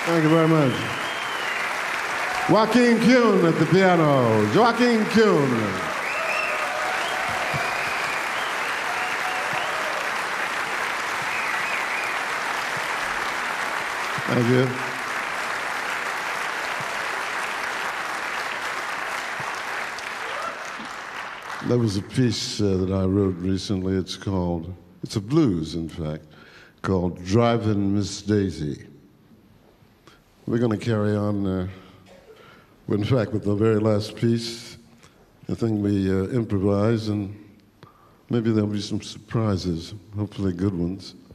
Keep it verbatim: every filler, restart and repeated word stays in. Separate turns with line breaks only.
Thank you very much. Joaquin Kuhn at the piano. Joaquin Kuhn. Thank you. That was a piece uh, that I wrote recently. It's called, it's a blues, in fact, called Driving Miss Daisy. We're going to carry on, uh, in fact, with the very last piece. I think we uh, improvise, and maybe there'll be some surprises, hopefully good ones.